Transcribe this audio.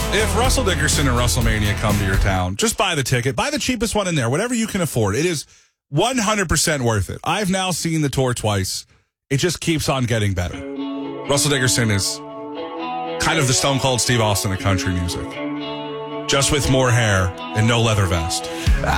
If Russell Dickerson and WrestleMania come to your town, just buy the ticket. Buy the cheapest one in there, whatever you can afford. It is 100% worth it. I've now seen the tour twice. It just keeps on getting better. Russell Dickerson is kind of the Stone Cold Steve Austin of country music. Just with more hair and no leather vest.